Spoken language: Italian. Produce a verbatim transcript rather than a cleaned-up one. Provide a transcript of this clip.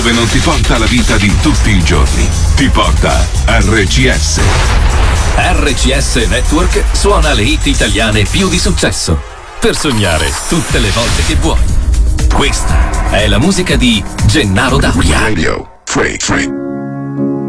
dove non ti porta la vita di tutti i giorni, ti porta R C S. R C S Network suona le hit italiane più di successo, per sognare tutte le volte che vuoi. Questa è la musica di Gennaro D'Auria. Radio Free Free.